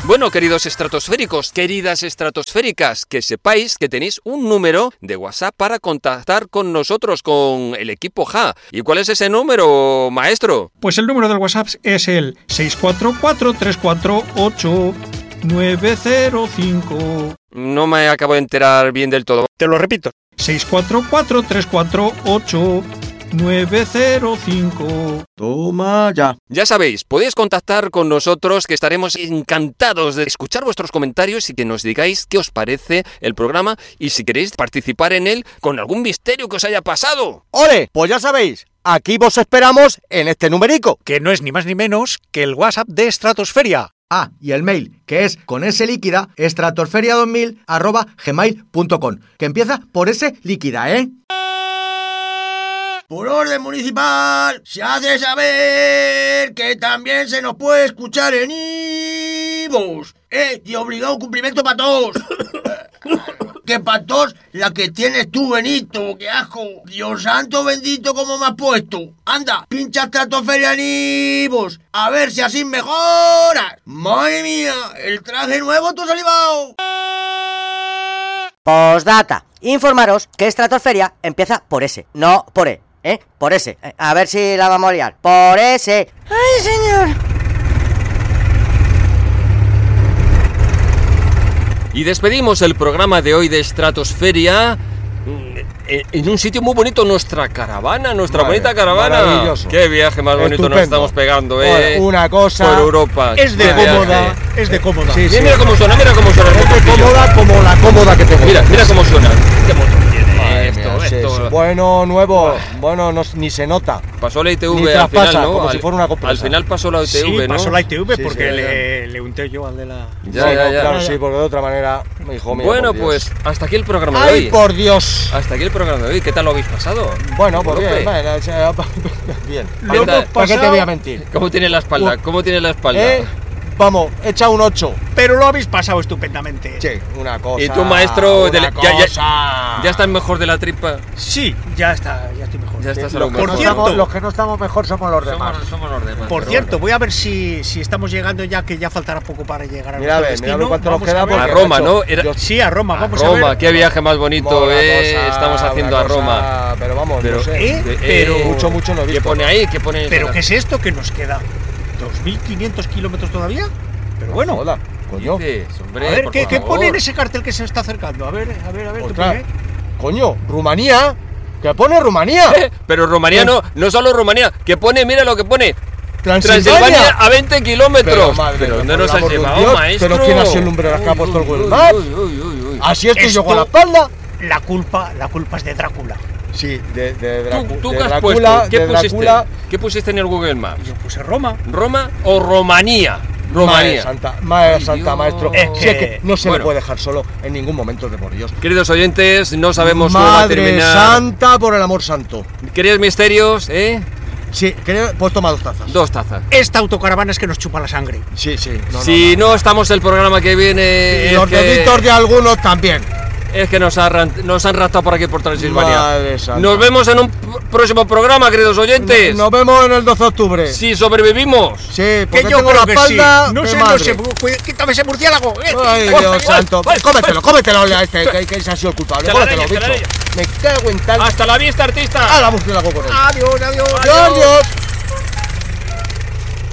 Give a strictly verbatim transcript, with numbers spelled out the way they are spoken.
Bueno, queridos estratosféricos, queridas estratosféricas, que sepáis que tenéis un número de WhatsApp para contactar con nosotros, con el equipo J A. ¿Y cuál es ese número, maestro? Pues el número del WhatsApp es el seis cuatro cuatro, tres cuatro ocho, nueve cero cinco. No me acabo de enterar bien del todo. Te lo repito. seis cuatro cuatro, tres cuatro ocho, nueve cero cinco. Toma ya. Ya sabéis, podéis contactar con nosotros, que estaremos encantados de escuchar vuestros comentarios y que nos digáis qué os parece el programa y si queréis participar en él con algún misterio que os haya pasado. ¡Ole! Pues ya sabéis, aquí vos esperamos en este numerico. Que no es ni más ni menos que el WhatsApp de Estratosferia. Ah, y el mail, que es con S líquida, estratosferia dos mil arroba gmail punto com, que empieza por S líquida, ¿eh? Por orden municipal, se hace saber que también se nos puede escuchar en iVoox, ¿eh? Y obligado cumplimiento para todos. Que para todos la que tienes tú, Benito, qué asco. Dios santo bendito, cómo me has puesto. Anda, pincha Estratosferia en iVoox, a ver si así mejoras. Madre mía, el traje nuevo tú has salivado. Postdata. Informaros que Estratosferia empieza por S, no por E, ¿eh? Por S. A ver si la vamos a liar. Por S. ¡Ay, señor! Y despedimos el programa de hoy de Estratosferia en un sitio muy bonito, nuestra caravana, nuestra Madre, bonita caravana. Maravilloso. Qué viaje más bonito Estupendo. nos estamos pegando, eh. Bueno, una cosa por Europa. Es de Qué cómoda, viaje. es de cómoda. Sí, sí. Mira cómo suena, mira cómo suena el Es de motorcillo. cómoda como la cómoda que tengo. Mira, mira cómo suena. Qué motor tiene Madre esto, mía, sí, esto. sí. Bueno, nuevo, bueno, no, ni se nota. Pasó la I T V Ni al traspasa, final, ¿no? como al, si fuera una compresa. al final pasó la I T V, Sí, ¿no? pasó la I T V Sí, porque sí, le, le unté yo al de la... Ya, No, ya, no, ya. claro, sí, porque de otra manera, hijo mío. Bueno, por Dios. pues hasta aquí el programa de ¡Ay, hoy. por Dios! Hasta aquí el programa de hoy. ¿Qué tal lo habéis pasado? Bueno, pues López? bien, bueno, o sea, bien. Lo hemos ¿Para qué te voy a mentir? ¿Cómo tiene la espalda? ¿Cómo tiene la espalda? ¿Eh? Vamos, echa un ocho. Pero lo habéis pasado estupendamente. Sí, una cosa. ¿Y tú, maestro, una de la- ya- ya- cosa. ¿Ya estás mejor de la tripa? Sí, ya está, ya estoy mejor. Ya estás Los algo que, Por no mejor. cierto- estamos, los que no estamos mejor somos los demás. Somos, somos los demás. Por pero cierto, bueno. voy a ver si, si estamos llegando ya, que ya faltará poco para llegar a Mira a nuestro ver, mira a ver destino. cuánto nos Vamos queda. a ver. A porque, Roma, macho, ¿no? Era- yo- Sí, a Roma, A vamos a Roma, ver. qué viaje más bonito, una eh. cosa, Estamos haciendo una a Roma. cosa, Pero vamos, Pero, no sé. ¿eh? Eh, Pero- eh, Mucho, mucho no he ¿Qué visto. pone ahí? ¿Qué pone? ¿Pero qué es esto que nos queda? ¿dos mil quinientos kilómetros todavía? Pero bueno, Joda, coño. Dices, hombre, a ver, por ¿qué, ¿qué favor. pone en ese cartel que se está acercando? A ver, a ver, a ver, ¿qué Ostras, pone? coño, Rumanía. ¿Qué pone Rumanía? Eh, Pero Rumanía no, no solo Rumanía, que pone, mira lo que pone. Transilvania. Transilvania a veinte kilómetros. Pero, madre Pero mía, ¿dónde por nos el has amor de llevado, Dios, maestro? pero ¿quién ha sido el lumbreras que ha Uy, puesto el uy, Google uy, Maps? uy, uy, uy, uy. Así estoy yo Esto- con la espalda. La culpa, la culpa es de Drácula. Sí, de, de, Dracu- ¿Tú, tú de qué has Drácula, puesto? ¿Qué de pusiste? Drácula. ¿Qué pusiste en el Google Maps? Yo puse Roma. ¿Roma o Romanía? Madre Romanía. santa, madre Ay, santa, Dios. maestro. Es Si es que- que no se bueno. le puede dejar solo en ningún momento de por Dios. Queridos oyentes, no sabemos cómo va a Madre terminar. santa, por el amor santo. ¿Queréis misterios? ¿Eh? Sí, creo, pues toma dos tazas. Dos tazas. Esta autocaravana es que nos chupa la sangre. Sí, sí. No, si no, no, estamos el programa que viene. Y es los que, deditos de algunos también. es que nos, arran- nos han raptado por aquí por Transilvania. Madre santa. Nos vemos en un p- próximo programa, queridos oyentes. Nos vemos en el doce de octubre. Si sobrevivimos. Sí, Que porque yo tengo creo la que espalda sí. No de sé, madre. no sé. Cuida- Quítame ese murciélago. eh. Ay, Uy, Dios uy, santo. uy, Cómetelo, uy. cómetelo a este, que, que ese ha sido el culpable. Te la Cómetelo, araña, te la bicho. Me cago en tal. Hasta la vista, artista. A la murciélago con él. Adiós, adiós. Adiós, Dios.